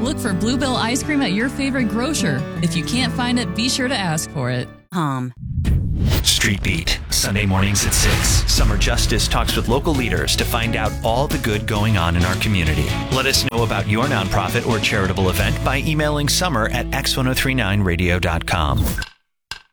Look for Bluebell ice cream at your favorite grocer. If you can't find it, be sure to ask for it. Street Beat, Sunday mornings at 6. Summer Justice talks with local leaders to find out all the good going on in our community. Let us know about your nonprofit or charitable event by emailing summer@x1039radio.com.